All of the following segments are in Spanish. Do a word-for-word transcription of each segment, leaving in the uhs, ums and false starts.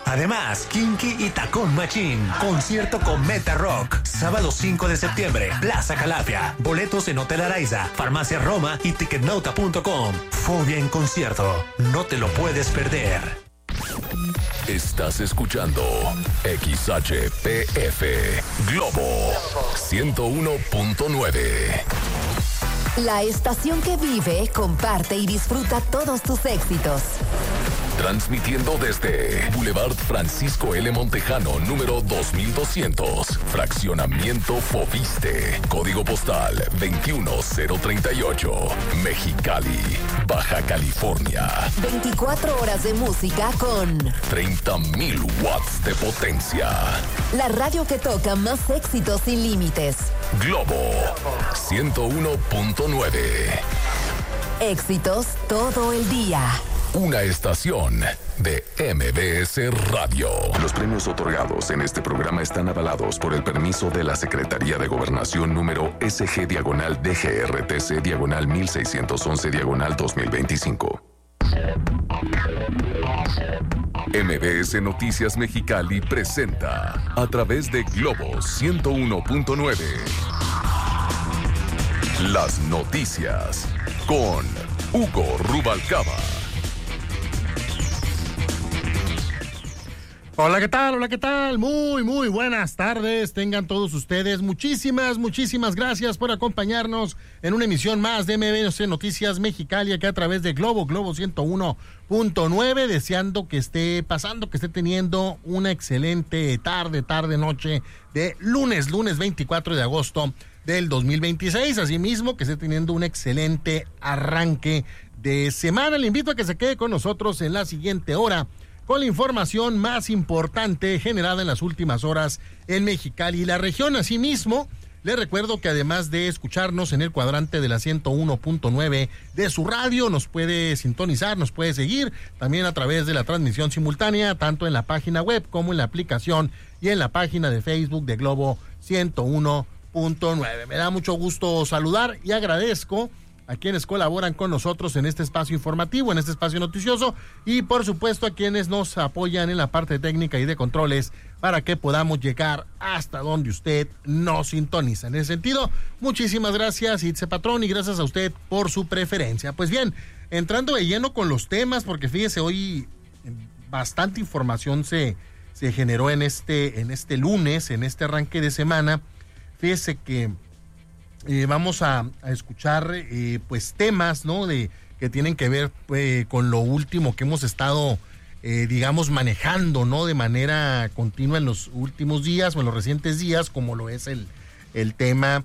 Además, Kinky y Tacón Machín. Concierto con Meta Rock. Sábado cinco de septiembre, Plaza Calafia. Boletos en Hotel Araiza, Farmacia Roma y ticketnota punto com. Fobia en concierto. No te lo puedes perder. Estás escuchando X H P F Globo ciento uno punto nueve. La estación que vive, comparte y disfruta todos tus éxitos. Transmitiendo desde Boulevard Francisco L. Montejano, número dos mil doscientos, Fraccionamiento Fobiste, Código Postal veintiuno cero treinta y ocho, Mexicali, Baja California. veinticuatro horas de música con treinta mil watts de potencia. La radio que toca más éxitos sin límites. Globo ciento uno punto nueve. Éxitos todo el día. Una estación de M B S Radio. Los premios otorgados en este programa están avalados por el permiso de la Secretaría de Gobernación número S G diagonal D G R T C diagonal mil seiscientos once diagonal dos mil veinticinco. M B S Noticias Mexicali presenta a través de Globo ciento uno punto nueve las noticias con Hugo Rubalcaba. Hola, ¿qué tal? Hola, ¿qué tal? Muy, muy buenas tardes. Tengan todos ustedes muchísimas, muchísimas gracias por acompañarnos en una emisión más de M B S Noticias Mexicali, aquí a través de Globo, Globo ciento uno punto nueve, deseando que esté pasando, que esté teniendo una excelente tarde, tarde, noche de lunes, lunes veinticuatro de agosto del dos mil veintiséis. Asimismo, que esté teniendo un excelente arranque de semana. Le invito a que se quede con nosotros en la siguiente hora con la información más importante generada en las últimas horas en Mexicali y la región. Asimismo, les recuerdo que además de escucharnos en el cuadrante de la ciento uno punto nueve de su radio, nos puede sintonizar, nos puede seguir también a través de la transmisión simultánea, tanto en la página web como en la aplicación y en la página de Facebook de Globo ciento uno punto nueve. Me da mucho gusto saludar y agradezco a quienes colaboran con nosotros en este espacio informativo, en este espacio noticioso, y por supuesto a quienes nos apoyan en la parte técnica y de controles para que podamos llegar hasta donde usted nos sintoniza. En ese sentido, muchísimas gracias, Itze Patrón, y gracias a usted por su preferencia. Pues bien, entrando de lleno con los temas, porque fíjese, hoy bastante información se, se generó en este, en este lunes, en este arranque de semana. Fíjese que Eh, vamos a, a escuchar eh, pues temas, ¿no? De que tienen que ver eh, con lo último que hemos estado, eh, digamos, manejando, ¿no? De manera continua en los últimos días o en los recientes días, como lo es el, el tema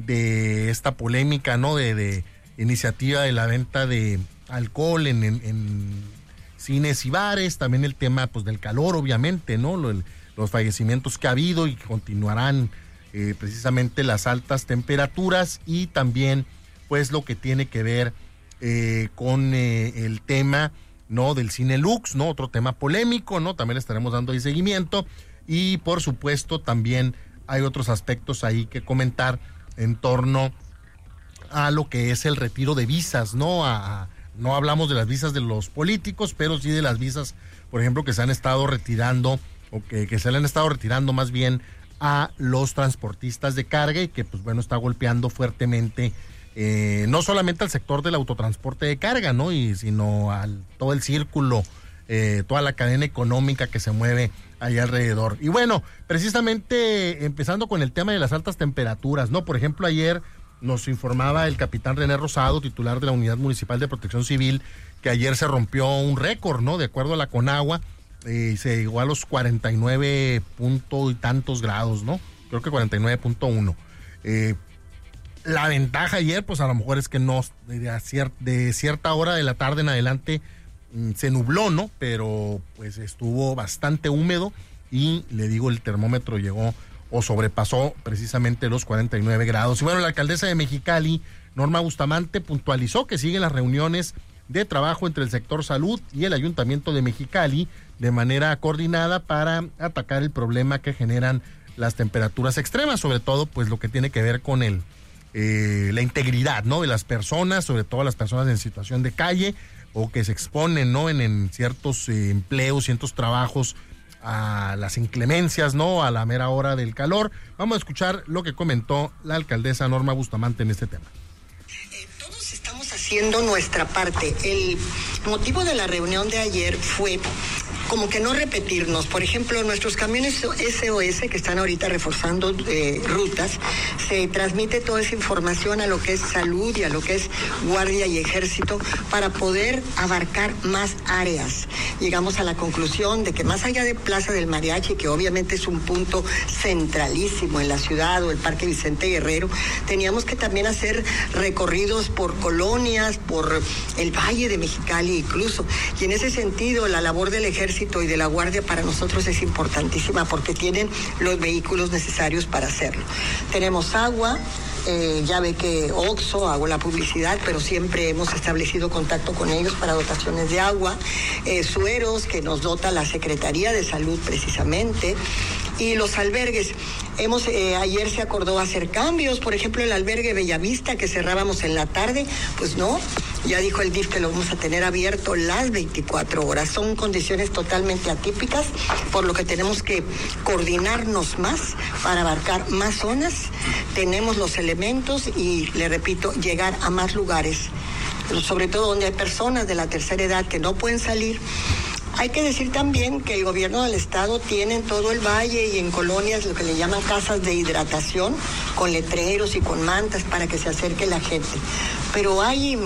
de esta polémica, ¿no? De, de iniciativa de la venta de alcohol en, en, en cines y bares, también el tema pues del calor, obviamente, ¿no? Lo, el, los fallecimientos que ha habido y que continuarán. Eh, precisamente las altas temperaturas y también pues lo que tiene que ver eh, con eh, el tema, ¿no? Del Cine Lux, ¿no? Otro tema polémico, ¿no? También le estaremos dando ahí seguimiento y por supuesto también hay otros aspectos ahí que comentar en torno a lo que es el retiro de visas, ¿no? A, a, no hablamos de las visas de los políticos, pero sí de las visas, por ejemplo, que se han estado retirando o que, que se le han estado retirando más bien a los transportistas de carga y que pues bueno está golpeando fuertemente eh, no solamente al sector del autotransporte de carga, ¿no? Y sino al todo el círculo, eh, toda la cadena económica que se mueve ahí alrededor. Y bueno, precisamente empezando con el tema de las altas temperaturas, ¿no? Por ejemplo, ayer nos informaba el capitán René Rosado, titular de la Unidad Municipal de Protección Civil, que ayer se rompió un récord, ¿no? De acuerdo a la Conagua, Eh, se llegó a los cuarenta y nueve punto y tantos grados, ¿no? Creo que cuarenta y nueve punto uno. Eh, la ventaja ayer, pues a lo mejor es que no, de, cier- de cierta hora de la tarde en adelante mm, se nubló, ¿no? Pero pues estuvo bastante húmedo y le digo, el termómetro llegó o sobrepasó precisamente los cuarenta y nueve grados. Y bueno, la alcaldesa de Mexicali, Norma Bustamante, puntualizó que siguen las reuniones de trabajo entre el sector salud y el ayuntamiento de Mexicali de manera coordinada para atacar el problema que generan las temperaturas extremas, sobre todo pues lo que tiene que ver con el eh, la integridad, ¿no? De las personas, sobre todo las personas en situación de calle o que se exponen, ¿no? En, en ciertos eh, empleos, ciertos trabajos a las inclemencias, ¿no? A la mera hora del calor. Vamos a escuchar lo que comentó la alcaldesa Norma Bustamante en este tema. Eh, todos estamos haciendo nuestra parte. El motivo de la reunión de ayer fue como que no repetirnos. Por ejemplo, nuestros camiones S O S que están ahorita reforzando eh, rutas, se transmite toda esa información a lo que es salud y a lo que es guardia y ejército para poder abarcar más áreas. Llegamos a la conclusión de que más allá de Plaza del Mariachi, que obviamente es un punto centralísimo en la ciudad, o el Parque Vicente Guerrero, teníamos que también hacer recorridos por colonias, por el Valle de Mexicali incluso. Y en ese sentido, la labor del ejército y de la guardia para nosotros es importantísima porque tienen los vehículos necesarios para hacerlo. Tenemos agua, eh, ya ve que Oxxo, hago la publicidad, pero siempre hemos establecido contacto con ellos para dotaciones de agua, eh, sueros que nos dota la Secretaría de Salud precisamente, y los albergues. Hemos, eh, ayer se acordó hacer cambios, por ejemplo, el albergue Bellavista que cerrábamos en la tarde, pues no, ya dijo el D I F que lo vamos a tener abierto las veinticuatro horas. Son condiciones totalmente atípicas, por lo que tenemos que coordinarnos más para abarcar más zonas. Tenemos los elementos y, le repito, llegar a más lugares, sobre todo donde hay personas de la tercera edad que no pueden salir. Hay que decir también que el gobierno del estado tiene en todo el valle y en colonias lo que le llaman casas de hidratación, con letreros y con mantas para que se acerque la gente. Pero hay,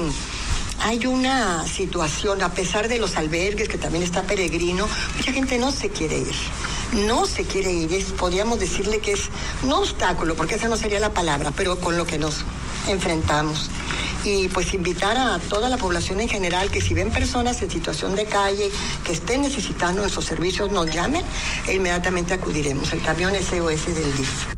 hay una situación, a pesar de los albergues, que también está Peregrino, mucha gente no se quiere ir. No se quiere ir, es, podríamos decirle que es un obstáculo, porque esa no sería la palabra, pero con lo que nos enfrentamos. Y pues invitar a toda la población en general que si ven personas en situación de calle que estén necesitando nuestros servicios, nos llamen e inmediatamente acudiremos. El camión S O S del D I F.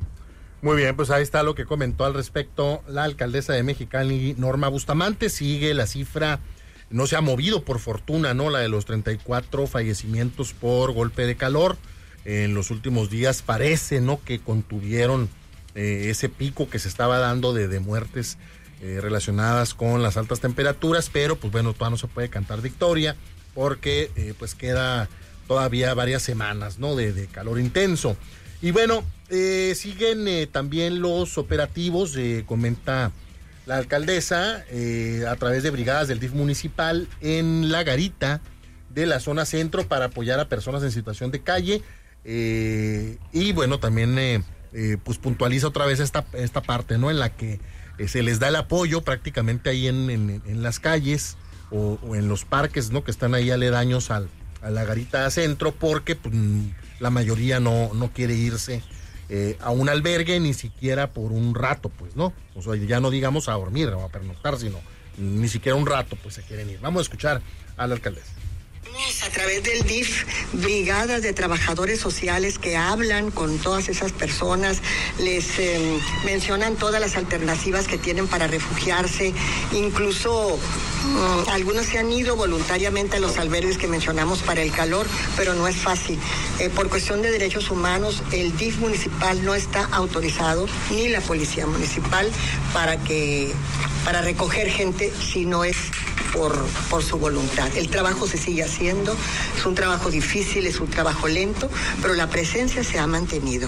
Muy bien, pues ahí está lo que comentó al respecto la alcaldesa de Mexicali, Norma Bustamante. Sigue la cifra, no se ha movido por fortuna, ¿no? La de los treinta y cuatro fallecimientos por golpe de calor. En los últimos días parece, ¿no?, que contuvieron eh, ese pico que se estaba dando de, de muertes Eh, relacionadas con las altas temperaturas, pero pues bueno, todavía no se puede cantar victoria porque eh, pues queda todavía varias semanas, ¿no?, de, de calor intenso. Y bueno, eh, siguen eh, también los operativos, eh, comenta la alcaldesa, eh, a través de brigadas del D I F municipal en la garita de la zona centro para apoyar a personas en situación de calle, eh, y bueno, también eh, eh, pues puntualiza otra vez esta, esta parte, ¿no?, en la que se les da el apoyo prácticamente ahí en, en, en las calles o, o en los parques, ¿no?, que están ahí aledaños al, a la garita centro, porque pues, la mayoría no, no quiere irse eh, a un albergue ni siquiera por un rato, pues, ¿no? O sea, ya no digamos a dormir o a pernoctar, sino ni siquiera un rato, pues se quieren ir. Vamos a escuchar a la alcaldesa. A través del D I F, brigadas de trabajadores sociales que hablan con todas esas personas, les eh, mencionan todas las alternativas que tienen para refugiarse, incluso um, algunos se han ido voluntariamente a los albergues que mencionamos para el calor, pero no es fácil. Eh, por cuestión de derechos humanos, el D I F municipal no está autorizado, ni la policía municipal, para que para recoger gente si no es por, por su voluntad. El trabajo se sigue haciendo, es un trabajo difícil, es un trabajo lento, pero la presencia se ha mantenido.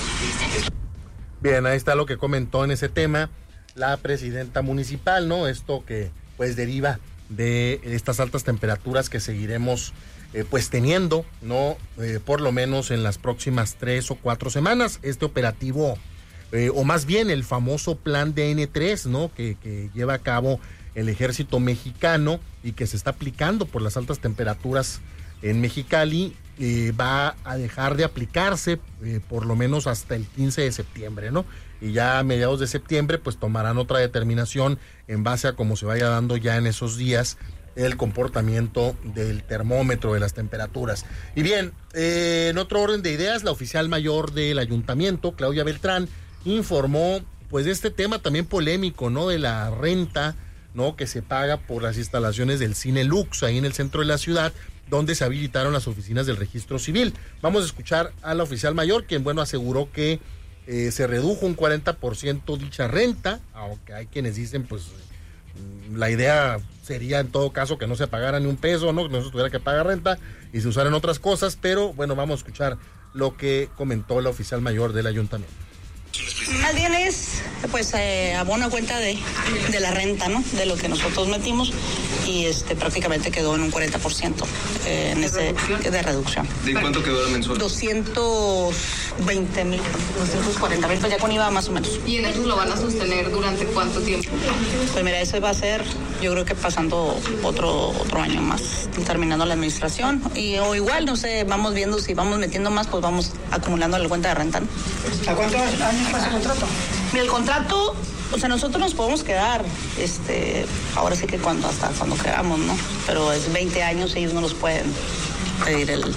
Bien, ahí está lo que comentó en ese tema la presidenta municipal, ¿no? Esto que pues deriva de estas altas temperaturas que seguiremos eh, pues teniendo, ¿no? Eh, por lo menos en las próximas tres o cuatro semanas. Este operativo, eh, o más bien el famoso plan D N tres, ¿no?, que, que lleva a cabo el ejército mexicano y que se está aplicando por las altas temperaturas en Mexicali, eh, va a dejar de aplicarse eh, por lo menos hasta el quince de septiembre, ¿no? Y ya a mediados de septiembre pues tomarán otra determinación en base a cómo se vaya dando ya en esos días el comportamiento del termómetro de las temperaturas. Y bien, eh, en otro orden de ideas, la oficial mayor del ayuntamiento, Claudia Beltrán, informó pues de este tema también polémico, ¿no?, de la renta, ¿no?, que se paga por las instalaciones del Cine Lux ahí en el centro de la ciudad, donde se habilitaron las oficinas del registro civil. Vamos a escuchar a la oficial mayor, quien, bueno, aseguró que eh, se redujo un cuarenta por ciento dicha renta, aunque hay quienes dicen, pues, La idea sería en todo caso que no se pagara ni un peso, ¿no? Que no se tuviera que pagar renta y se usaran otras cosas, pero bueno, vamos a escuchar lo que comentó la oficial mayor del ayuntamiento. Más bien es, pues, eh, abono a cuenta de, de la renta, ¿no? De lo que nosotros metimos y este prácticamente quedó en un cuarenta por ciento eh, en ese de reducción. ¿De cuánto quedó la mensual? doscientos veinte mil, doscientos cuarenta mil, pues ya con I V A más o menos. ¿Y en eso lo van a sostener durante cuánto tiempo? Pues mira, eso va a ser, yo creo que pasando otro otro año más, terminando la administración. Y o igual, no sé, vamos viendo si vamos metiendo más, pues vamos acumulando la cuenta de renta, ¿no? ¿A cuántos años pasa el contrato? Mira, el contrato, o sea, nosotros nos podemos quedar, este, ahora sí que cuando hasta cuando queramos, ¿no? Pero es veinte años, ellos no nos pueden pedir el, el,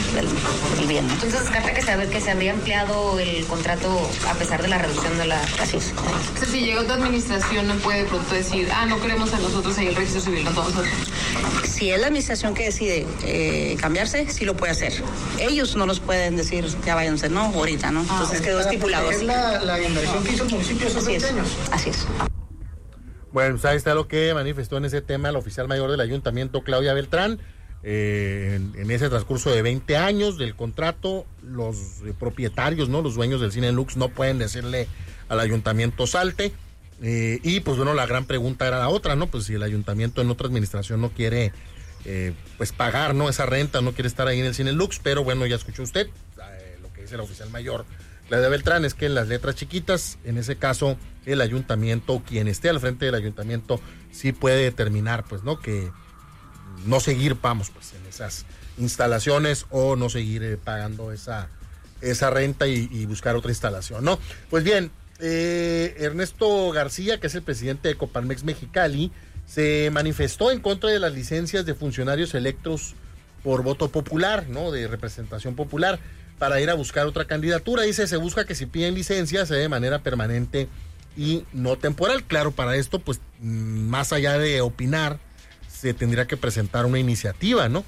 el bien, ¿no? Entonces descarta que se, que se habría ampliado el contrato a pesar de la reducción de la... Así es. O sea, si llega otra administración no puede de pronto decir, ah, no queremos a nosotros ahí el registro civil, no vamos a hacer. Si es la administración que decide eh, cambiarse, sí lo puede hacer. Ellos no nos pueden decir, ya váyanse, ¿no? Ahorita, ¿no? Entonces ah, quedó estipulado así. ¿Es la, la inversión que hizo el municipio esos veinte años? Así es. Bueno, pues ahí está lo que manifestó en ese tema la oficial mayor del ayuntamiento, Claudia Beltrán. Eh, en, en ese transcurso de veinte años del contrato, los eh, propietarios, no, los dueños del Cine Lux no pueden decirle al ayuntamiento salte. Eh, y pues bueno, la gran pregunta era la otra, ¿no? Pues si el ayuntamiento en otra administración no quiere eh, pues pagar, ¿no? Esa renta, no quiere estar ahí en el Cine Lux, pero bueno, ya escuchó usted eh, lo que dice la oficial mayor, Claudia Beltrán, es que en las letras chiquitas, en ese caso, el ayuntamiento, quien esté al frente del ayuntamiento, sí puede determinar, pues, ¿no? Que no seguir, vamos, pues, en esas instalaciones o no seguir eh, pagando esa, esa renta y, y buscar otra instalación, ¿no? Pues bien, eh, Ernesto García, que es el presidente de Coparmex Mexicali, se manifestó en contra de las licencias de funcionarios electos por voto popular, ¿no? De representación popular, para ir a buscar otra candidatura. Dice, se busca que si piden licencia sea de manera permanente y no temporal. Claro, para esto, pues, más allá de opinar, se tendría que presentar una iniciativa, ¿no?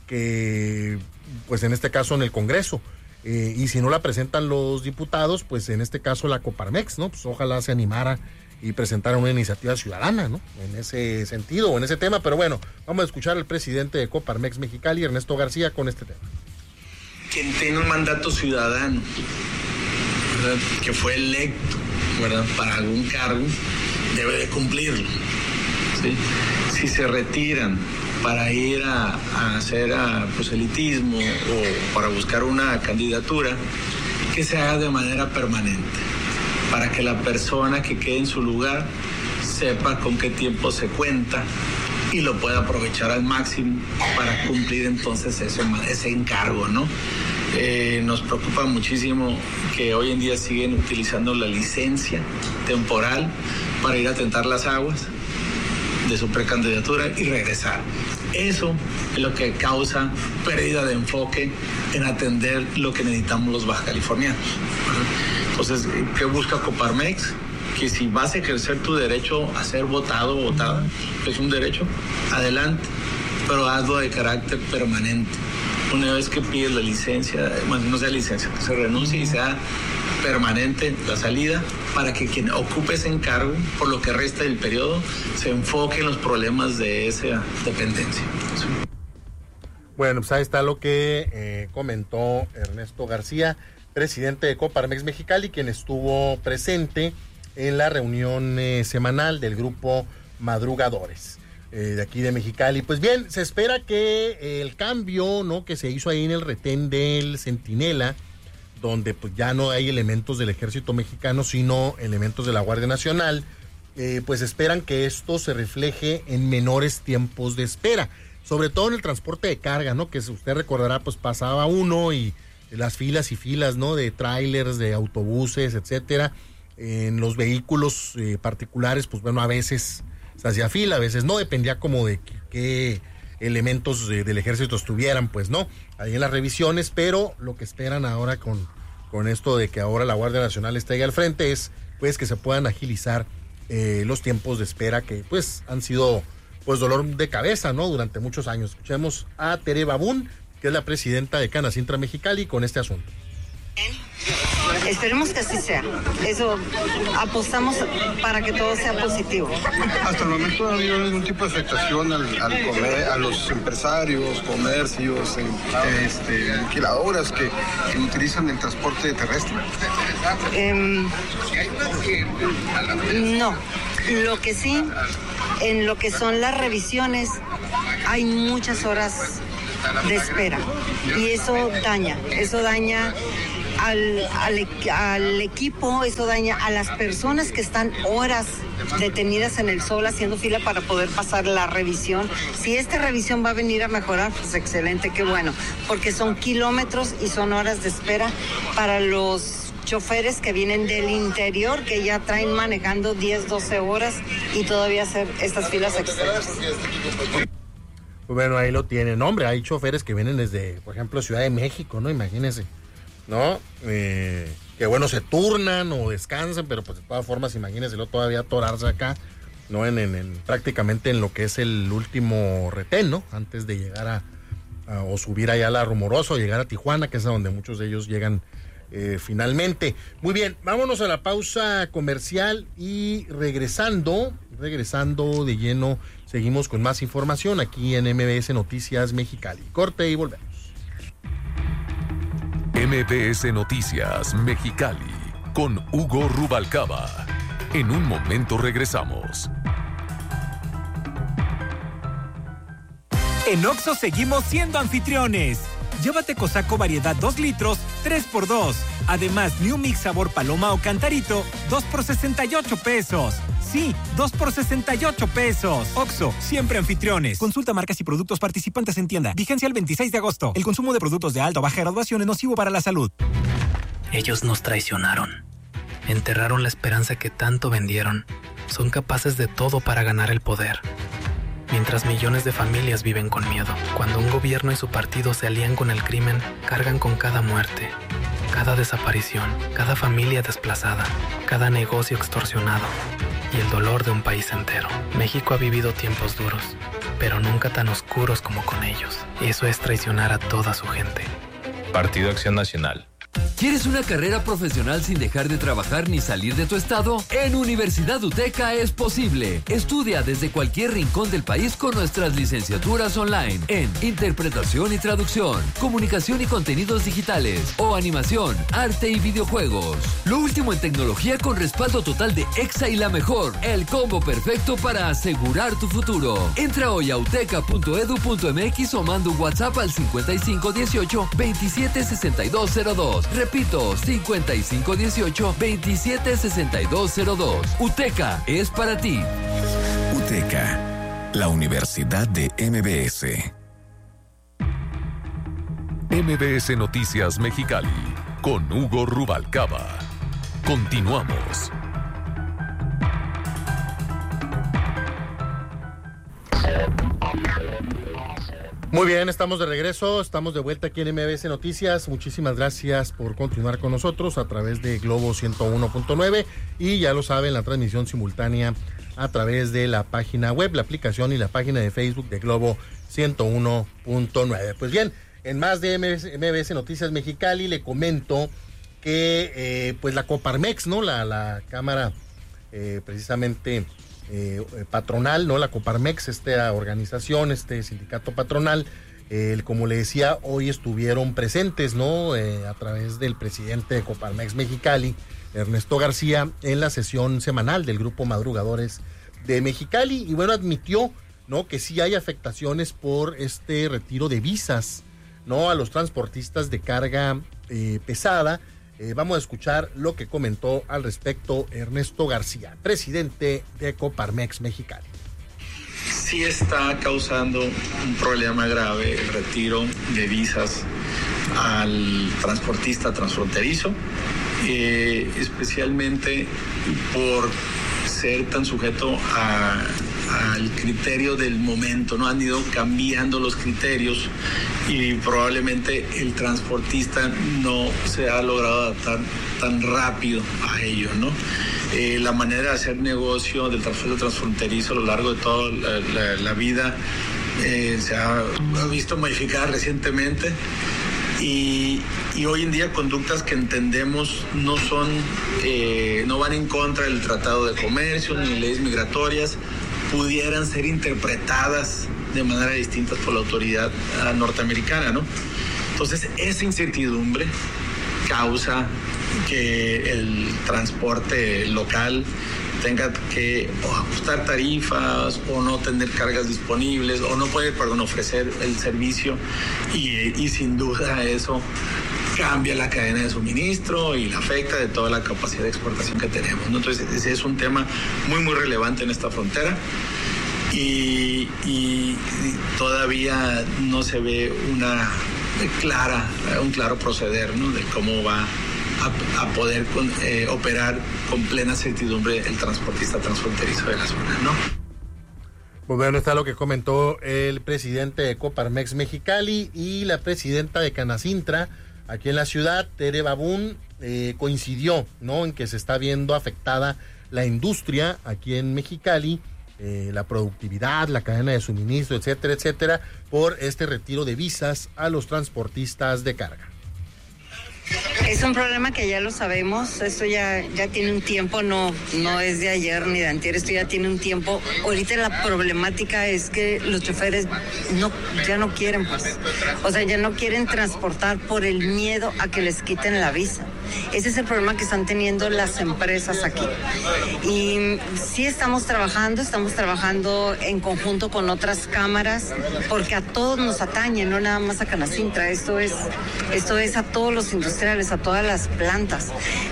Que, pues en este caso en el Congreso, eh, y si no la presentan los diputados, pues en este caso la Coparmex, ¿no? Pues ojalá se animara y presentara una iniciativa ciudadana, ¿no? En ese sentido o en ese tema, pero bueno, vamos a escuchar al presidente de Coparmex Mexicali, Ernesto García, con este tema. Quien tiene un mandato ciudadano, ¿verdad?, que fue electo, ¿verdad?, para algún cargo, debe de cumplirlo, ¿sí? Si se retiran para ir a, a hacer a proselitismo o para buscar una candidatura, que se haga de manera permanente, para que la persona que quede en su lugar sepa con qué tiempo se cuenta y lo pueda aprovechar al máximo para cumplir entonces ese, ese encargo, ¿no? Eh, nos preocupa muchísimo que hoy en día siguen utilizando la licencia temporal para ir a tentar las aguas de su precandidatura y regresar. Eso es lo que causa pérdida de enfoque en atender lo que necesitamos los bajacalifornianos. Entonces, ¿qué busca Coparmex? Que si vas a ejercer tu derecho a ser votado o votada, que es un derecho, adelante, pero hazlo de carácter permanente. Una vez que pides la licencia, bueno, no sea licencia, que se renuncie y sea permanente la salida, para que quien ocupe ese encargo, por lo que resta del periodo, se enfoque en los problemas de esa dependencia. Sí. Bueno, pues ahí está lo que eh, comentó Ernesto García, presidente de Coparmex Mexicali, quien estuvo presente en la reunión eh, semanal del grupo Madrugadores eh, de aquí de Mexicali. Pues bien, se espera que eh, el cambio, ¿no?, que se hizo ahí en el retén del Centinela, donde pues ya no hay elementos del ejército mexicano, sino elementos de la Guardia Nacional, eh, pues esperan que esto se refleje en menores tiempos de espera, sobre todo en el transporte de carga, ¿no? Que usted recordará, pues pasaba uno y las filas y filas, ¿no?, de trailers, de autobuses, etcétera. En los vehículos eh, particulares, pues bueno, a veces se hacía fila, a veces no, dependía como de qué elementos de, del ejército estuvieran, pues no, ahí en las revisiones, pero lo que esperan ahora con, con esto de que ahora la Guardia Nacional esté ahí al frente es pues que se puedan agilizar eh, los tiempos de espera que pues han sido pues dolor de cabeza, ¿no?, durante muchos años. Escuchemos a Tere Babún, que es la presidenta de Canacintra Mexicali, con este asunto. Esperemos que así sea. Eso apostamos para que todo sea positivo. Hasta el momento no ha habido ningún tipo de afectación al, al comer, a los empresarios, comercios, este, alquiladoras que, que utilizan el transporte terrestre. Eh, no, lo que sí, en lo que son las revisiones, hay muchas horas de espera y eso daña, eso daña al, al, al equipo, eso daña a las personas que están horas detenidas en el sol haciendo fila para poder pasar la revisión. Si esta revisión va a venir a mejorar, pues excelente, qué bueno, porque son kilómetros y son horas de espera para los choferes que vienen del interior, que ya traen manejando diez, doce horas y todavía hacer estas filas extras. Bueno, ahí lo tienen. Hombre, hay choferes que vienen desde, por ejemplo, Ciudad de México, ¿no? Imagínense, ¿no? Eh, que bueno, se turnan o descansan, pero pues de todas formas, imagínense todavía atorarse acá, ¿no? En, en, en prácticamente en lo que es el último retén, ¿no? Antes de llegar a, a o subir allá a La Rumorosa o llegar a Tijuana, que es a donde muchos de ellos llegan eh, finalmente. Muy bien, vámonos a la pausa comercial y regresando, regresando de lleno, seguimos con más información aquí en M B S Noticias Mexicali. Corte y volvemos. M B S Noticias Mexicali con Hugo Rubalcaba. En un momento regresamos. En Oxxo seguimos siendo anfitriones. Llévate Cosaco variedad dos litros, tres por dos. Además, New Mix sabor paloma o cantarito, dos por sesenta y ocho pesos. Sí, dos por sesenta y ocho pesos. Oxxo, siempre anfitriones. Consulta marcas y productos participantes en tienda. Vigencia el veintiséis de agosto. El consumo de productos de alta o baja graduación es nocivo para la salud. Ellos nos traicionaron. Enterraron la esperanza que tanto vendieron. Son capaces de todo para ganar el poder. Mientras millones de familias viven con miedo. Cuando un gobierno y su partido se alían con el crimen, cargan con cada muerte, cada desaparición, cada familia desplazada, cada negocio extorsionado y el dolor de un país entero. México ha vivido tiempos duros, pero nunca tan oscuros como con ellos. Eso es traicionar a toda su gente. Partido Acción Nacional. ¿Quieres una carrera profesional sin dejar de trabajar ni salir de tu estado? En Universidad UTECA es posible. Estudia desde cualquier rincón del país con nuestras licenciaturas online en Interpretación y Traducción, Comunicación y Contenidos Digitales o Animación, Arte y Videojuegos. Lo último en tecnología con respaldo total de EXA y la mejor. El combo perfecto para asegurar tu futuro. Entra hoy a uteca punto edu punto mx o manda un WhatsApp al cincuenta y cinco dieciocho veintisiete sesenta y dos cero dos. Repito, cincuenta y cinco dieciocho veintisiete sesenta y dos cero dos. UTECA es para ti. UTECA, la Universidad de M B S. M B S Noticias Mexicali, con Hugo Rubalcaba. Continuamos. Muy bien, estamos de regreso, estamos de vuelta aquí en M B S Noticias. Muchísimas gracias por continuar con nosotros a través de Globo ciento uno punto nueve y ya lo saben, la transmisión simultánea a través de la página web, la aplicación y la página de Facebook de Globo ciento uno punto nueve. Pues bien, en más de M B S Noticias Mexicali le comento que eh, pues la Coparmex, ¿no? La, la Cámara eh, precisamente... Eh, patronal, ¿no? La Coparmex, esta organización, este sindicato patronal, eh, como le decía, hoy estuvieron presentes, ¿no? Eh, a través del presidente de Coparmex Mexicali, Ernesto García, en la sesión semanal del Grupo Madrugadores de Mexicali, y bueno, admitió, ¿no? Que sí hay afectaciones por este retiro de visas, ¿no? A los transportistas de carga eh, pesada. Eh, vamos a escuchar lo que comentó al respecto Ernesto García, presidente de Coparmex Mexicali. Sí está causando un problema grave el retiro de visas al transportista transfronterizo, eh, especialmente por ser tan sujeto a, al criterio del momento, ¿no? Han ido cambiando los criterios y probablemente el transportista no se ha logrado adaptar tan rápido a ello, ¿no? Eh, la manera de hacer negocio del transporte transfronterizo a lo largo de toda la, la, la vida eh, se ha, ha visto modificada recientemente Y, y hoy en día conductas que entendemos no son, eh, no van en contra del Tratado de Comercio ni leyes migratorias, pudieran ser interpretadas de manera distinta por la autoridad uh, norteamericana, ¿no? Entonces, esa incertidumbre causa que el transporte local tenga que o ajustar tarifas o no tener cargas disponibles o no puede, perdón, ofrecer el servicio y, y sin duda eso cambia la cadena de suministro y la afecta de toda la capacidad de exportación que tenemos, ¿no? Entonces ese es un tema muy muy relevante en esta frontera y, y, y todavía no se ve una clara, un claro proceder, ¿no? De cómo va A, a poder con, eh, operar con plena certidumbre el transportista transfronterizo de la zona, ¿no? Pues bueno, está lo que comentó el presidente de Coparmex Mexicali y la presidenta de Canacintra aquí en la ciudad, Tere Babún, eh, coincidió, ¿no?, en que se está viendo afectada la industria aquí en Mexicali, eh, la productividad, la cadena de suministro, etcétera, etcétera, por este retiro de visas a los transportistas de carga. Es un problema que ya lo sabemos, esto ya, ya tiene un tiempo, no, no es de ayer ni de antier, esto ya tiene un tiempo. Ahorita la problemática es que los choferes no, ya no quieren, pues, o sea, ya no quieren transportar por el miedo a que les quiten la visa. Ese es el problema que están teniendo las empresas aquí. Y sí estamos trabajando, estamos trabajando en conjunto con otras cámaras, porque a todos nos atañe, no nada más a Canacintra, esto es, esto es a todos los industriales, a todas las plantas.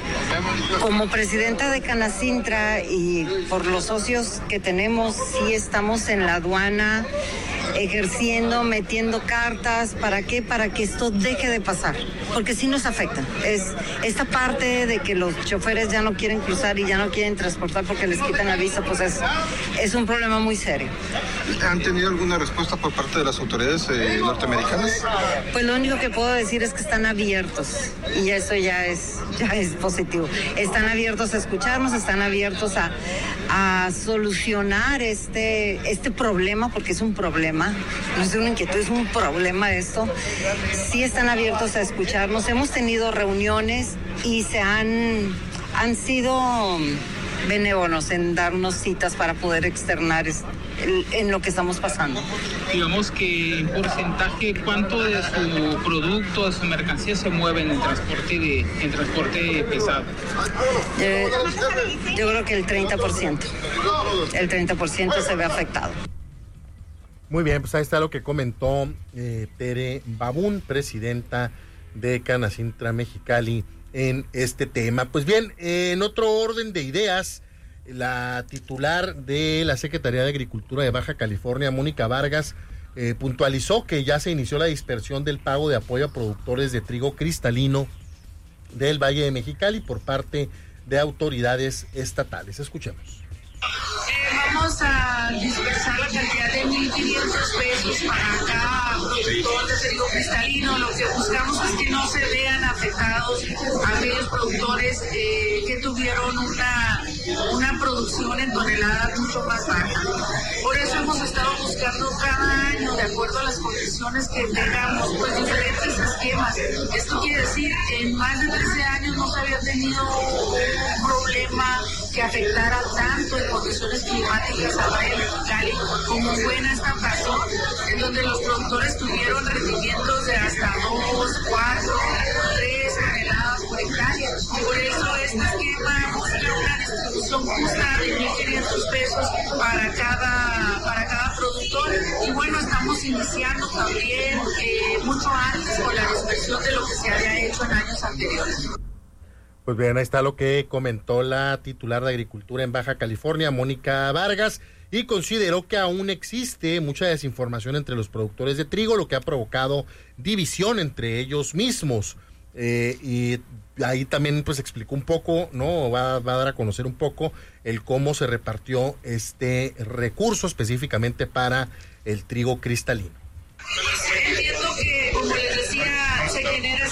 Como presidenta de Canacintra y por los socios que tenemos, sí estamos en la aduana ejerciendo, metiendo cartas. ¿Para qué? Para que esto deje de pasar, porque sí nos afecta. Es esta parte de que los choferes ya no quieren cruzar y ya no quieren transportar porque les quitan la visa, pues es, es un problema muy serio. ¿Han tenido alguna respuesta por parte de las autoridades eh, norteamericanas? Pues lo único que puedo decir es que están abiertos y eso ya es, ya es positivo. Están abiertos a escucharnos, están abiertos a, a solucionar este, este problema, porque es un problema. No es una inquietud, es un problema esto. Sí están abiertos a escucharnos. Hemos tenido reuniones y se han, han sido benévolos en darnos citas para poder externar en lo que estamos pasando. Digamos que en porcentaje, ¿cuánto de su producto, de su mercancía se mueve en el transporte de, en transporte pesado? Eh, yo creo que el treinta por ciento. El treinta por ciento se ve afectado. Muy bien, pues ahí está lo que comentó eh, Tere Babún, presidenta de Canacintra Mexicali, en este tema. Pues bien, eh, en otro orden de ideas, la titular de la Secretaría de Agricultura de Baja California, Mónica Vargas, eh, puntualizó que ya se inició la dispersión del pago de apoyo a productores de trigo cristalino del Valle de Mexicali por parte de autoridades estatales. Escuchemos. Vamos a dispersar la cantidad de mil quinientos pesos para cada productor de trigo cristalino. Lo que buscamos es que no se vean afectados aquellos productores eh, que tuvieron una, una producción en toneladas mucho más baja. Por eso hemos estado buscando cada año, de acuerdo a las condiciones que tengamos, pues diferentes esquemas. Esto quiere decir que en más de trece años no se había tenido un problema que afectara tanto en condiciones climáticas a Valle de Mexicali como fue en esta ocasión, en donde los productores tuvieron rendimientos de hasta dos, cuatro, tres toneladas por hectárea. Por eso este esquema busca una distribución justa de mil quinientos pesos para cada, para cada productor. Y bueno, estamos iniciando también eh, mucho antes con la dispersión de lo que se había hecho en años anteriores. Pues bien, ahí está lo que comentó la titular de Agricultura en Baja California, Mónica Vargas, y consideró que aún existe mucha desinformación entre los productores de trigo, lo que ha provocado división entre ellos mismos. Eh, y ahí también pues explicó un poco, ¿no? Va, va a dar a conocer un poco el cómo se repartió este recurso específicamente para el trigo cristalino. Entiendo que, como les decía, se genera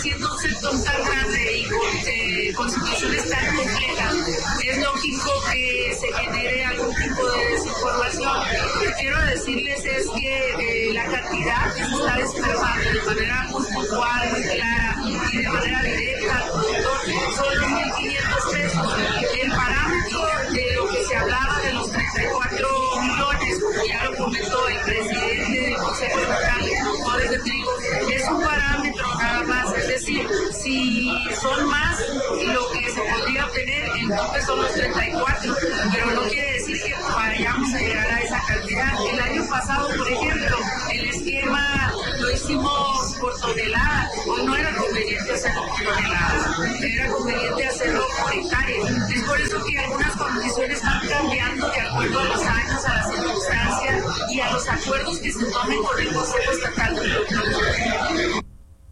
siendo un sector tan grande y con, eh, con situaciones tan complejas, es lógico que se genere algún tipo de desinformación. Lo que quiero decirles es que eh, la cantidad que se está desplegando de manera muy puntual, muy clara y de manera directa al productor son los mil quinientos pesos. El parámetro de lo que se hablaba de los treinta y cuatro millones, como ya lo comentó el presidente del Consejo Estatal de Productores de Trigo, es un parámetro nada más, es decir, si son más lo que se podría obtener, entonces son los treinta y cuatro, pero no quiere decir que vayamos a llegar a esa cantidad. El año pasado, por ejemplo, el esquema lo hicimos por tonelada, hoy no era conveniente hacerlo por tonelada, era conveniente hacerlo por hectárea. Es por eso que algunas condiciones están cambiando de acuerdo a los años, a las circunstancias y a los acuerdos que se tomen con el Consejo Estatal de Productores.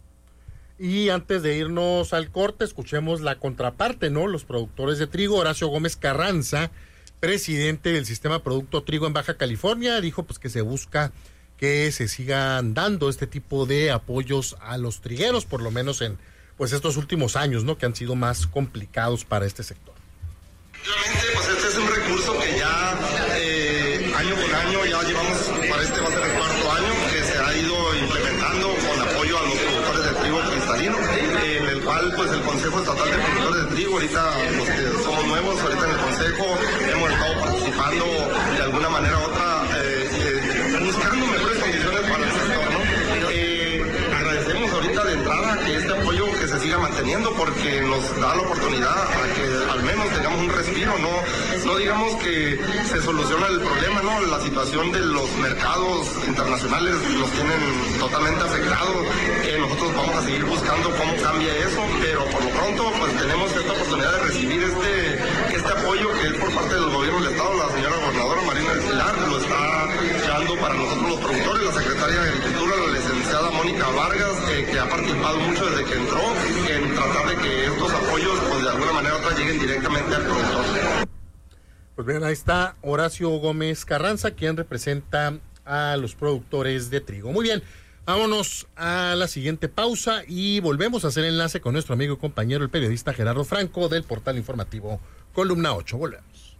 Y antes de irnos al corte, escuchemos la contraparte, ¿no? Los productores de trigo. Horacio Gómez Carranza, presidente del Sistema Producto Trigo en Baja California, dijo pues que se busca que se sigan dando este tipo de apoyos a los trigueros, por lo menos en pues estos últimos años, ¿no? Que han sido más complicados para este sector. Efectivamente, pues este es un recurso que ya eh, año con año, ya llevamos, para este va a ser el cuarto año, que se ha ido implementando con apoyo a los productores de trigo cristalino, en el cual pues el Consejo Estatal de Productores de Trigo, ahorita los que somos nuevos, ahorita en el Consejo, hemos estado participando de alguna manera u otra, eh, eh, buscando mejores condiciones para el sector, ¿no? Eh, agradecemos ahorita de entrada que este apoyo que se siga manteniendo, porque nos da la oportunidad a que al menos tengamos un respiro, no, no digamos que se soluciona el problema, ¿no? La situación de los mercados internacionales nos tienen totalmente afectados, que nosotros vamos a seguir buscando cómo cambia eso, pero por lo pronto pues tenemos esta oportunidad de recibir este, este apoyo que es por parte del gobierno del estado. La señora gobernadora Marina del Pilar lo está llevando para nosotros los productores, la secretaria de Agricultura, la licenciada Mónica Vargas, eh, que ha participado mucho desde que entró en tratar de que estos apoyos pues de alguna manera u otra lleguen directamente al productor. Pues bien, ahí está Horacio Gómez Carranza, quien representa a los productores de trigo. Muy bien, vámonos a la siguiente pausa y volvemos a hacer enlace con nuestro amigo y compañero, el periodista Gerardo Franco, del portal informativo Columna ocho. Volvemos.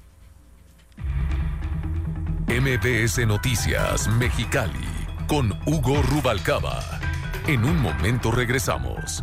M B S Noticias Mexicali, con Hugo Rubalcaba. En un momento regresamos.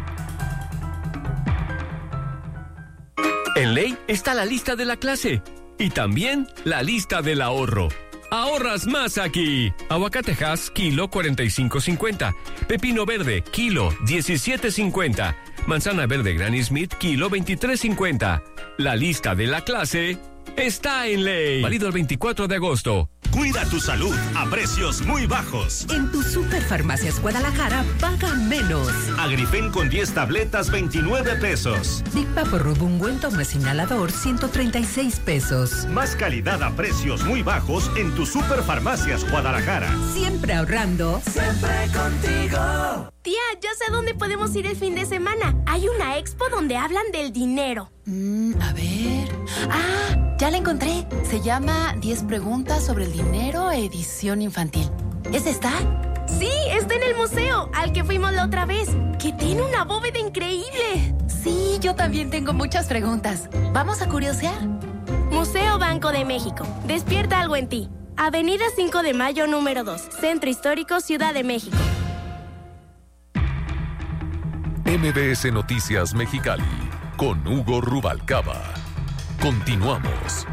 En Ley está la lista de la clase y también la lista del ahorro. Ahorras más aquí. Aguacate Hass, kilo cuarenta y cinco cincuenta. Pepino verde, kilo diecisiete cincuenta. Manzana verde Granny Smith, kilo veintitrés cincuenta. La lista de la clase está en Ley. Válido el veinticuatro de agosto. Cuida tu salud a precios muy bajos. En tu Superfarmacias Guadalajara paga menos. Agrifen con diez tabletas, veintinueve pesos. Big Vaporub ungüento más inhalador, ciento treinta y seis pesos. Más calidad a precios muy bajos en tu Superfarmacias Guadalajara. Siempre ahorrando. Siempre contigo. Tía, ya sé dónde podemos ir el fin de semana. Hay una expo donde hablan del dinero. Mm, a ver. Ah, ya la encontré. Se llama diez preguntas sobre el dinero, edición infantil. ¿Es esta? Sí, está en el museo, al que fuimos la otra vez, que tiene una bóveda increíble. Sí, yo también tengo muchas preguntas. ¿Vamos a curiosear? Museo Banco de México. Despierta algo en ti. Avenida cinco de Mayo, número dos. Centro Histórico, Ciudad de México. M B S Noticias Mexicali, con Hugo Rubalcaba. Continuamos.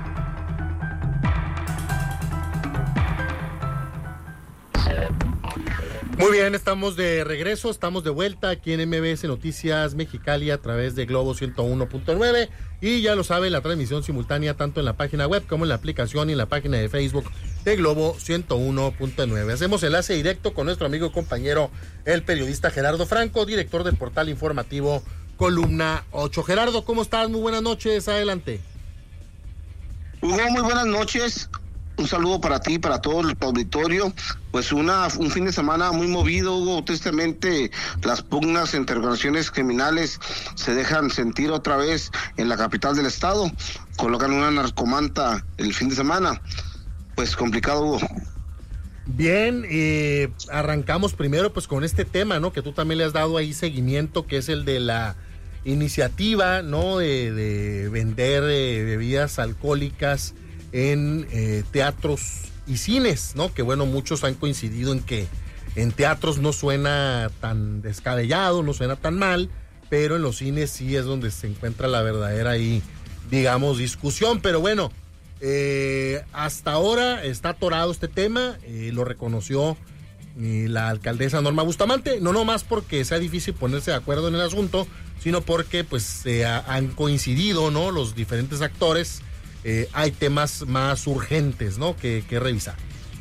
Muy bien, estamos de regreso, estamos de vuelta aquí en M B S Noticias Mexicali a través de Globo ciento uno punto nueve y ya lo sabe, la transmisión simultánea tanto en la página web como en la aplicación y en la página de Facebook de Globo ciento uno punto nueve. Hacemos enlace directo con nuestro amigo y compañero, el periodista Gerardo Franco, director del portal informativo Columna ocho. Gerardo, ¿cómo estás? Muy buenas noches, adelante. Hugo, muy buenas noches. Un saludo para ti, para todo el auditorio. Pues una un fin de semana muy movido, Hugo. Tristemente, las pugnas entre organizaciones criminales se dejan sentir otra vez en la capital del estado. Colocan una narcomanta el fin de semana. Pues complicado, Hugo. Bien, eh, arrancamos primero pues con este tema, ¿no? Que tú también le has dado ahí seguimiento, que es el de la iniciativa, ¿no? De, de vender eh, bebidas alcohólicas en eh, teatros y cines, ¿no? Que bueno, muchos han coincidido en que en teatros no suena tan descabellado, no suena tan mal, pero en los cines sí es donde se encuentra la verdadera ahí, digamos, discusión. Pero bueno, eh, hasta ahora está atorado este tema, eh, lo reconoció eh, la alcaldesa Norma Bustamante, no nomás porque sea difícil ponerse de acuerdo en el asunto, sino porque pues eh, han coincidido, ¿no? Los diferentes actores, eh, hay temas más urgentes, ¿no? Que, que revisar.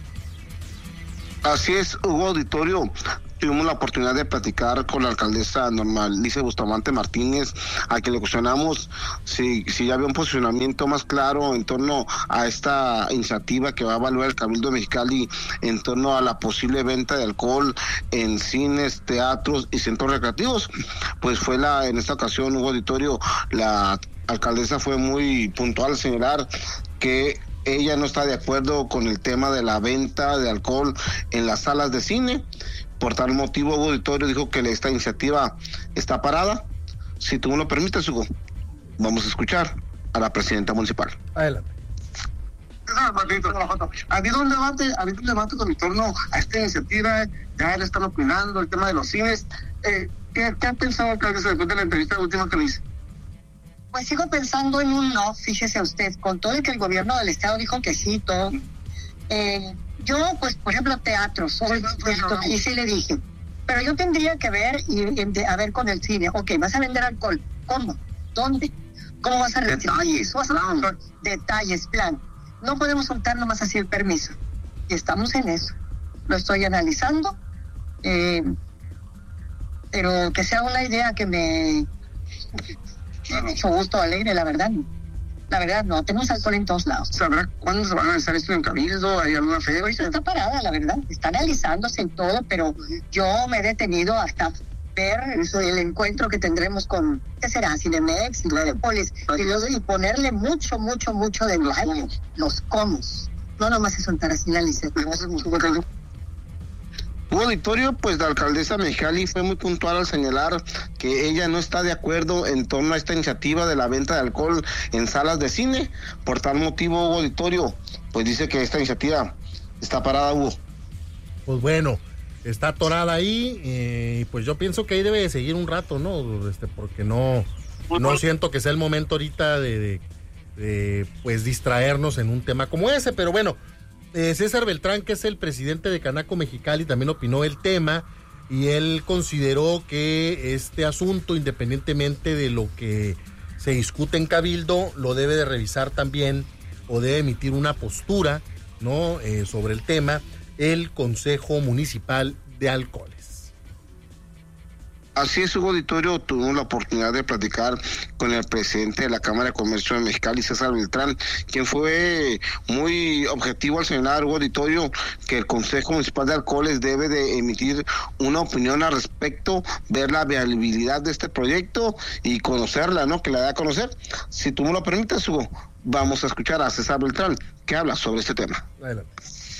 Así es, Hugo Auditorio. Tuvimos la oportunidad de platicar con la alcaldesa Norma Alicia Bustamante Martínez, a quien le cuestionamos si, si ya había un posicionamiento más claro en torno a esta iniciativa que va a evaluar el Cabildo de Mexicali en torno a la posible venta de alcohol en cines, teatros y centros recreativos. Pues fue la, en esta ocasión, Hugo Auditorio, la alcaldesa fue muy puntual al señalar que ella no está de acuerdo con el tema de la venta de alcohol en las salas de cine. Por tal motivo, Hugo Auditorio dijo que esta iniciativa está parada. Si tú me lo permites, Hugo, vamos a escuchar a la presidenta municipal. Adelante. Ha habido un debate, ha habido un debate con torno a esta iniciativa, ya le están opinando el tema de los cines. Eh, ¿qué, ¿Qué ha pensado, alcaldesa, después de la entrevista última que le hice? Pues sigo pensando en un no, fíjese usted, con todo el que el gobierno del estado dijo que sí, todo. Eh, yo, pues, por ejemplo, teatros, y sí le dije, pero yo tendría que ver y, y a ver con el cine, ok, vas a vender alcohol, ¿cómo? ¿Dónde? ¿Cómo vas a recibir? Detalles, plan. Detalles, plan. No podemos soltar nomás así el permiso, y estamos en eso. Lo estoy analizando, eh, pero que sea una idea que me... mucho gusto, alegre, la verdad. La verdad, no, tenemos alcohol en todos lados. ¿Sabrá cuándo se van a analizar esto en Cabildo? ¿Hay alguna fe? Ahorita está parada, la verdad. Está analizándose en todo, pero yo me he detenido hasta ver eso, el encuentro que tendremos con, ¿qué será? Cinemex y Cinepolis, y, los, y ponerle mucho, mucho, mucho de los comos. No nomás es soltar así la licencia. Hugo Auditorio, pues la alcaldesa Mexicali fue muy puntual al señalar que ella no está de acuerdo en torno a esta iniciativa de la venta de alcohol en salas de cine. Por tal motivo, Hugo Auditorio, pues dice que esta iniciativa está parada, Hugo. Pues bueno, está atorada ahí, y eh, pues yo pienso que ahí debe de seguir un rato, ¿no? Este, porque no, no siento que sea el momento ahorita de, de, de pues distraernos en un tema como ese, pero bueno. Eh, César Beltrán, que es el presidente de Canaco Mexicali, también opinó el tema y él consideró que este asunto, independientemente de lo que se discute en Cabildo, lo debe de revisar también o debe emitir una postura, ¿no? Eh, sobre el tema el Consejo Municipal de Alcoholes. Así es, Hugo Auditorio, tuvimos la oportunidad de platicar con el presidente de la Cámara de Comercio de Mexicali, César Beltrán, quien fue muy objetivo al señalar, Hugo Auditorio, que el Consejo Municipal de Alcoholes debe de emitir una opinión al respecto, ver la viabilidad de este proyecto y conocerla, ¿no? Que la dé a conocer. Si tú me lo permites, Hugo, vamos a escuchar a César Beltrán, que habla sobre este tema. Adelante.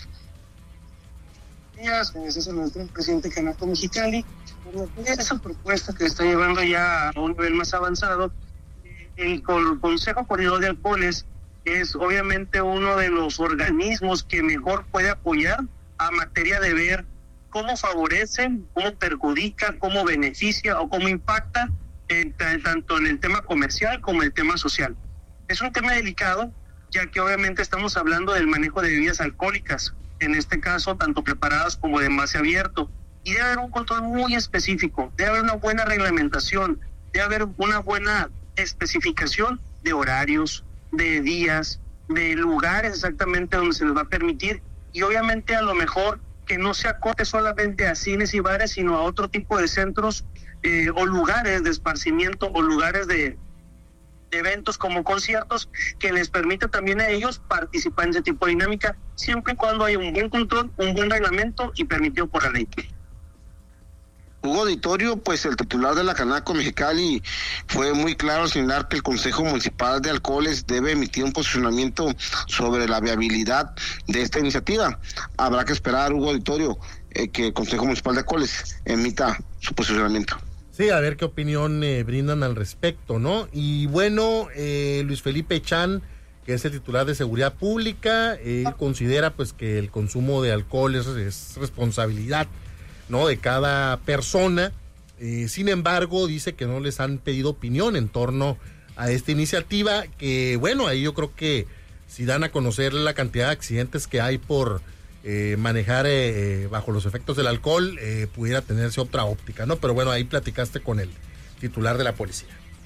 Días, César Beltrán, presidente de Canaco Mexicali. Esa propuesta que está llevando ya a un nivel más avanzado, el Consejo Coordinador de Alcoholes es obviamente uno de los organismos que mejor puede apoyar a materia de ver cómo favorece, cómo perjudica, cómo beneficia o cómo impacta en, tanto en el tema comercial como en el tema social. Es un tema delicado, ya que obviamente estamos hablando del manejo de bebidas alcohólicas, en este caso tanto preparadas como de envase abierto. Y debe haber un control muy específico, debe haber una buena reglamentación, debe haber una buena especificación de horarios, de días, de lugares exactamente donde se les va a permitir, y obviamente a lo mejor que no se acote solamente a cines y bares, sino a otro tipo de centros eh, o lugares de esparcimiento o lugares de, de eventos como conciertos, que les permita también a ellos participar en ese tipo de dinámica, siempre y cuando haya un buen control, un buen reglamento y permitido por la ley. Hugo Auditorio, pues el titular de la Canaco Mexicali fue muy claro al señalar que el Consejo Municipal de Alcoholes debe emitir un posicionamiento sobre la viabilidad de esta iniciativa. Habrá que esperar, Hugo Auditorio, eh, que el Consejo Municipal de Alcoholes emita su posicionamiento. Sí, a ver qué opinión eh, brindan al respecto, ¿no? Y bueno, eh, Luis Felipe Chan, que es el titular de Seguridad Pública, él considera pues que el consumo de alcohol es, es responsabilidad, ¿no?, de cada persona. Eh, sin embargo, dice que no les han pedido opinión en torno a esta iniciativa, que bueno, ahí yo creo que si dan a conocer la cantidad de accidentes que hay por eh, manejar eh, bajo los efectos del alcohol, eh, pudiera tenerse otra óptica, ¿no? Pero bueno, ahí platicaste con el titular de la policía.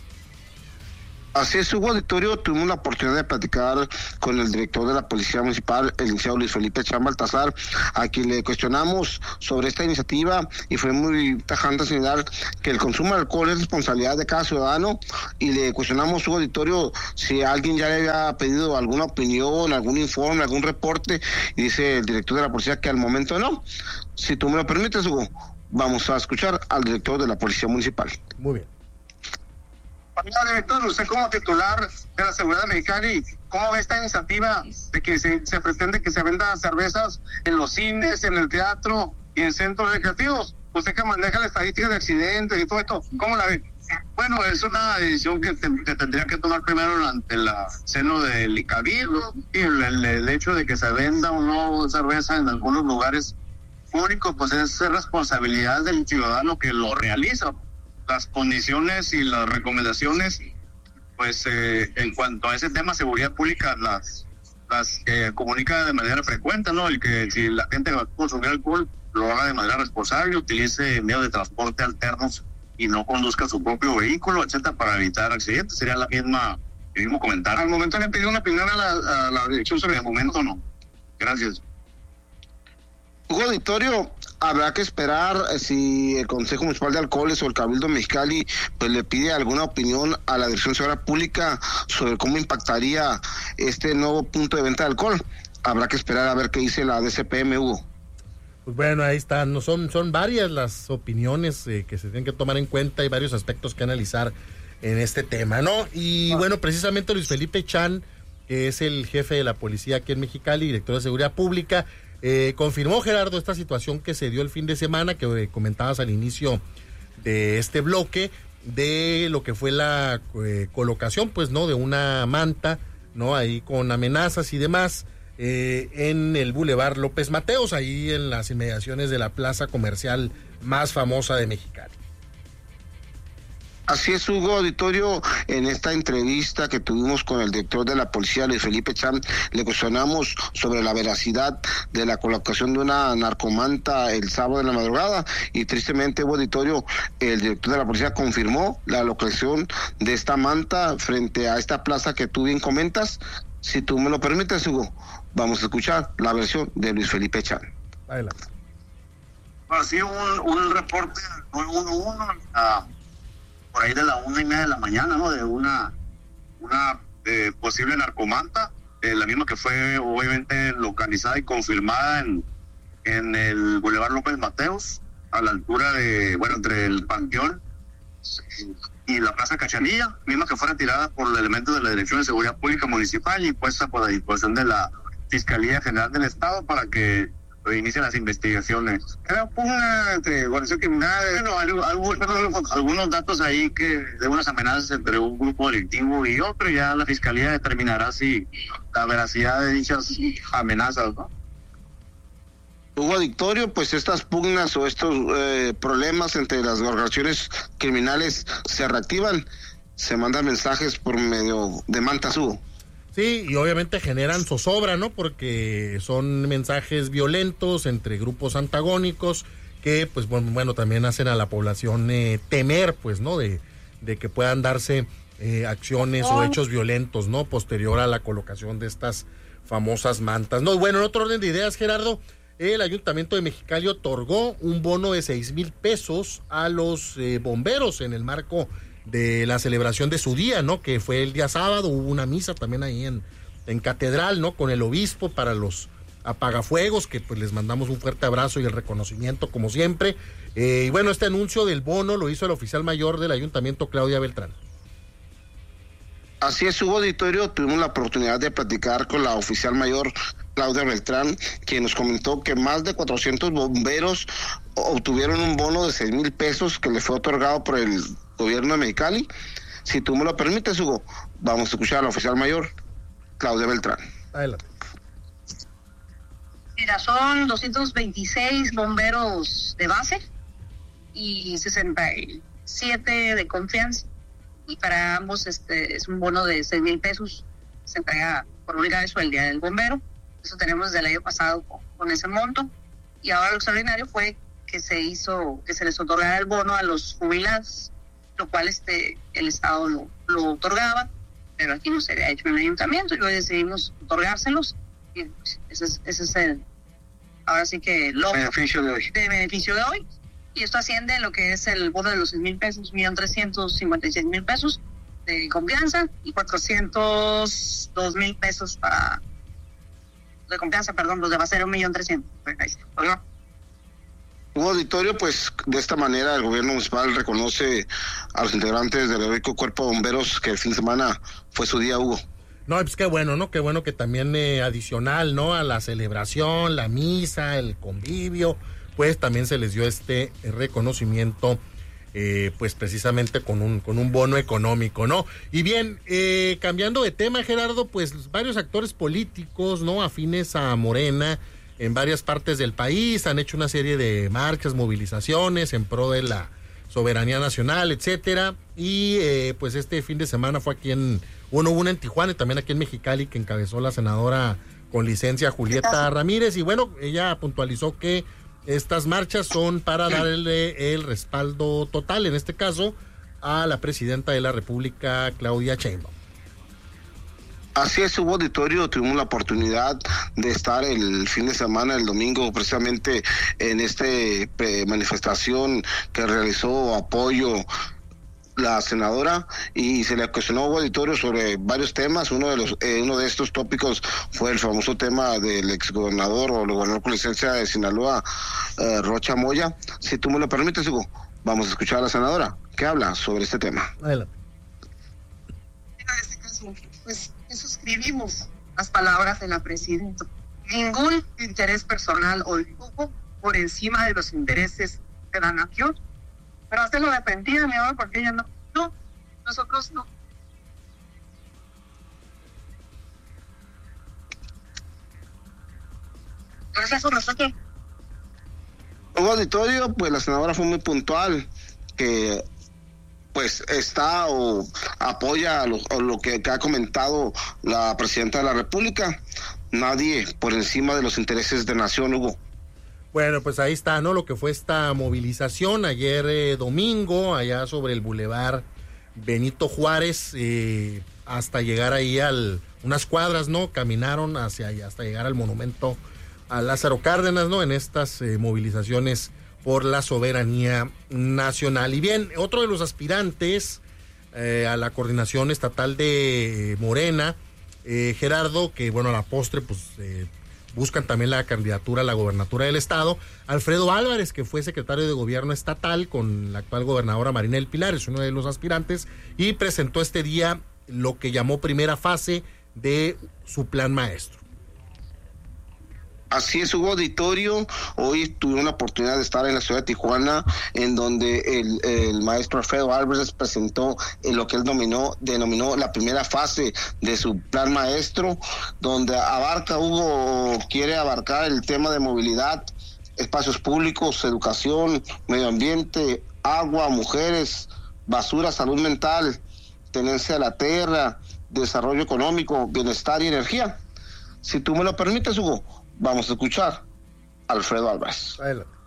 Así es, Hugo Auditorio, tuvimos la oportunidad de platicar con el director de la Policía Municipal, el licenciado Luis Felipe Chan Baltasar, a quien le cuestionamos sobre esta iniciativa y fue muy tajante señalar que el consumo de alcohol es responsabilidad de cada ciudadano, y le cuestionamos, Hugo Auditorio, si alguien ya le había pedido alguna opinión, algún informe, algún reporte, y dice el director de la Policía que al momento no. Si tú me lo permites, Hugo, vamos a escuchar al director de la Policía Municipal. Muy bien. Señor director, usted como titular de la Seguridad Mexicana, ¿cómo ve esta iniciativa de que se, se pretende que se vendan cervezas en los cines, en el teatro y en centros recreativos? Usted que maneja la estadística de accidentes y todo esto, ¿cómo la ve? Bueno, es una decisión que, te, que tendría que tomar primero ante el seno del ICABIR, y el, el, el hecho de que se venda o no cerveza en algunos lugares públicos, pues es responsabilidad del ciudadano que lo realiza. Las condiciones y las recomendaciones, pues eh, en cuanto a ese tema seguridad pública, las las eh, comunica de manera frecuente, ¿no? El que si la gente va a consumir alcohol, lo haga de manera responsable, utilice medios de transporte alternos y no conduzca su propio vehículo, etcétera, para evitar accidentes. Sería la misma, el mismo comentario. Al momento le pidió una opinión a la, a la dirección sobre el momento, no. Gracias. Hugo Auditorio, habrá que esperar si el Consejo Municipal de Alcoholes o el Cabildo Mexicali pues le pide alguna opinión a la Dirección de Seguridad Pública sobre cómo impactaría este nuevo punto de venta de alcohol. Habrá que esperar a ver qué dice la D C P M, Hugo. Pues bueno, ahí están, no son, son varias las opiniones eh, que se tienen que tomar en cuenta y varios aspectos que analizar en este tema, ¿no? Y ah. bueno, precisamente Luis Felipe Chan, que es el jefe de la policía aquí en Mexicali, director de Seguridad Pública, Eh, confirmó, Gerardo, esta situación que se dio el fin de semana, que eh, comentabas al inicio de este bloque, de lo que fue la eh, colocación, pues, ¿no?, de una manta, ¿no?, ahí con amenazas y demás, eh, en el Boulevard López Mateos, ahí en las inmediaciones de la plaza comercial más famosa de Mexicali. Así es, Hugo Auditorio, en esta entrevista que tuvimos con el director de la policía, Luis Felipe Chan, le cuestionamos sobre la veracidad de la colocación de una narcomanta el sábado de la madrugada, y tristemente, Hugo Auditorio, el director de la policía confirmó la localización de esta manta frente a esta plaza que tú bien comentas. Si tú me lo permites, Hugo, vamos a escuchar la versión de Luis Felipe Chan. Adelante. Así un, un reporte nueve uno uno, uh, por ahí de la una y media de la mañana, ¿no? De una una eh, posible narcomanta, eh, la misma que fue obviamente localizada y confirmada en, en el Boulevard López Mateos, a la altura de, bueno, entre el Panteón y la Plaza Cachanilla, misma que fue retirada por elementos de la Dirección de Seguridad Pública Municipal y puesta por la disposición de la Fiscalía General del Estado para que inician las investigaciones. Era una entre organización criminal, bueno, algunos, algunos datos ahí que de unas amenazas entre un grupo delictivo y otro, y ya la Fiscalía determinará si la veracidad de dichas amenazas, ¿no? Hugo Auditorio, pues estas pugnas o estos eh, problemas entre las organizaciones criminales se reactivan, se mandan mensajes por medio de mantas, Hugo. Sí, y obviamente generan zozobra, ¿no? Porque son mensajes violentos entre grupos antagónicos que, pues, bueno, bueno también hacen a la población eh, temer, pues, ¿no? De, de que puedan darse eh, acciones oh. o hechos violentos, ¿no? Posterior a la colocación de estas famosas mantas, ¿no? Y bueno, en otro orden de ideas, Gerardo, el Ayuntamiento de Mexicali otorgó un bono de seis mil pesos a los eh, bomberos en el marco de la celebración de su día, ¿no? Que fue el día sábado, hubo una misa también ahí en, en Catedral, ¿no? Con el obispo para los apagafuegos, que pues les mandamos un fuerte abrazo y el reconocimiento como siempre. Eh, y bueno, este anuncio del bono lo hizo el oficial mayor del ayuntamiento, Claudia Beltrán. Así es, Hugo Auditorio, tuvimos la oportunidad de platicar con la oficial mayor Claudia Beltrán, quien nos comentó que más de cuatrocientos bomberos obtuvieron un bono de seis mil pesos que le fue otorgado por el gobierno de Mexicali. Si tú me lo permites, Hugo, vamos a escuchar a la oficial mayor Claudia Beltrán. Adelante. Mira, son doscientos veintiséis bomberos de base y sesenta y siete de confianza. Y para ambos este es un bono de seis mil pesos. Se entrega por única vez el día del bombero. Eso tenemos desde el año pasado con, con ese monto. Y ahora lo extraordinario fue que se hizo, que se les otorgara el bono a los jubilados, lo cual este el Estado lo, lo otorgaba, pero aquí no se había hecho en el ayuntamiento y hoy decidimos otorgárselos. Y pues, ese es, ese es el, ahora sí que lo beneficio de hoy. De beneficio de hoy. Y esto asciende a lo que es el bono de los seis mil pesos, un millón trescientos cincuenta y seis mil pesos de confianza y cuatrocientos dos mil pesos para de confianza, perdón, los de base era un millón trescientos. Hugo Auditorio, pues de esta manera el gobierno municipal reconoce a los integrantes del heroico cuerpo de bomberos que el fin de semana fue su día, Hugo. No, pues qué bueno, ¿no? Qué bueno que también eh, adicional, ¿no? A la celebración, la misa, el convivio, pues también se les dio este reconocimiento, eh, pues precisamente con un con un bono económico, ¿no? Y bien, eh, cambiando de tema, Gerardo, pues varios actores políticos, ¿no? Afines a Morena en varias partes del país han hecho una serie de marchas, movilizaciones en pro de la soberanía nacional, etcétera. Y eh, pues este fin de semana fue aquí en, bueno, hubo una en Tijuana y también aquí en Mexicali que encabezó la senadora con licencia Julieta Ramírez. Y bueno, ella puntualizó que estas marchas son para darle el respaldo total, en este caso, a la presidenta de la República, Claudia Sheinbaum. Así es, Hugo Auditorio, tuvimos la oportunidad de estar el fin de semana, el domingo, precisamente en esta eh, manifestación que realizó apoyo la senadora y se le cuestionó a Hugo Auditorio sobre varios temas. Uno de los eh, uno de estos tópicos fue el famoso tema del exgobernador o el gobernador con licencia de Sinaloa, eh, Rocha Moya. Si tú me lo permites, Hugo, vamos a escuchar a la senadora que habla sobre este tema. Adelante. En este caso, pues suscribimos las palabras de la presidenta. Ningún interés personal o grupo por encima de los intereses de la nación. Pero hacerlo de mentira, mi amor, porque ella no. No, nosotros no. Gracias por nosotros. Hugo Auditorio, pues la senadora fue muy puntual, que pues está o apoya a lo, a lo que, que ha comentado la presidenta de la República. Nadie por encima de los intereses de nación, Hugo. Bueno, pues ahí está, ¿no? Lo que fue esta movilización ayer eh, domingo, allá sobre el bulevar Benito Juárez, eh, hasta llegar ahí al, unas cuadras, ¿no? Caminaron hacia allá, hasta llegar al monumento a Lázaro Cárdenas, ¿no? En estas eh, movilizaciones por la soberanía nacional. Y bien, otro de los aspirantes eh, a la coordinación estatal de Morena, eh, Gerardo, que bueno, a la postre, pues eh, buscan también la candidatura a la gobernatura del estado, Alfredo Álvarez, que fue secretario de gobierno estatal con la actual gobernadora Marina del Pilar, es uno de los aspirantes, y presentó este día lo que llamó primera fase de su plan maestro. Así es, Hugo Auditorio. Hoy tuve una oportunidad de estar en la ciudad de Tijuana, en donde el, el maestro Alfredo Álvarez presentó en lo que él denominó, denominó la primera fase de su plan maestro, donde abarca, Hugo, quiere abarcar el tema de movilidad, espacios públicos, educación, medio ambiente, agua, mujeres, basura, salud mental, tenencia de la tierra, desarrollo económico, bienestar y energía. Si tú me lo permites, Hugo, vamos a escuchar a Alfredo Álvarez.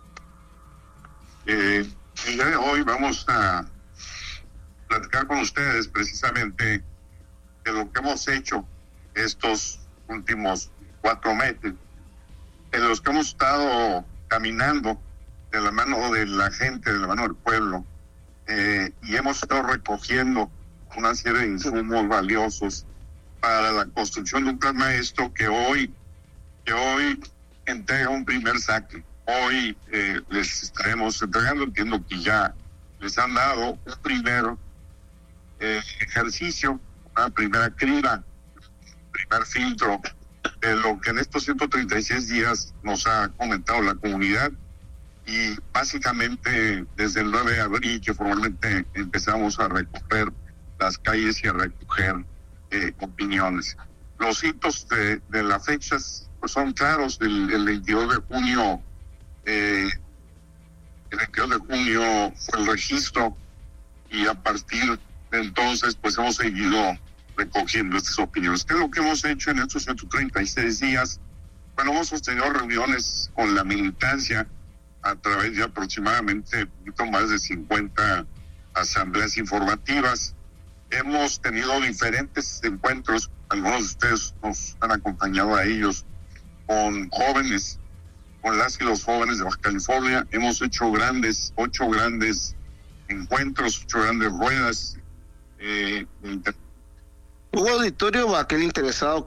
Eh, el día de hoy vamos a platicar con ustedes precisamente de lo que hemos hecho estos últimos cuatro meses, en los que hemos estado caminando de la mano de la gente, de la mano del pueblo, eh, y hemos estado recogiendo una serie de insumos valiosos para la construcción de un plan maestro que hoy que hoy entrega un primer saque. Hoy eh, les estaremos entregando, entiendo que ya les han dado un primer eh, ejercicio, una primera criba, un primer filtro de lo que en estos ciento treinta y seis días nos ha comentado la comunidad. Y básicamente desde el nueve de abril que formalmente empezamos a recorrer las calles y a recoger eh, opiniones. Los hitos de, de las fechas pues, son claros. El, el veintidós de junio eh, el veintidós de junio fue el registro y a partir de entonces pues hemos seguido recogiendo estas opiniones. ¿Qué es lo que hemos hecho en estos ciento treinta y seis días? Bueno, hemos sostenido reuniones con la militancia a través de aproximadamente un poquito más de cincuenta asambleas informativas. Hemos tenido diferentes encuentros, algunos de ustedes nos han acompañado a ellos, con jóvenes, con las y los jóvenes de Baja California. Hemos hecho grandes, ocho grandes encuentros, ocho grandes ruedas. Eh, Hugo Auditorio, aquel interesado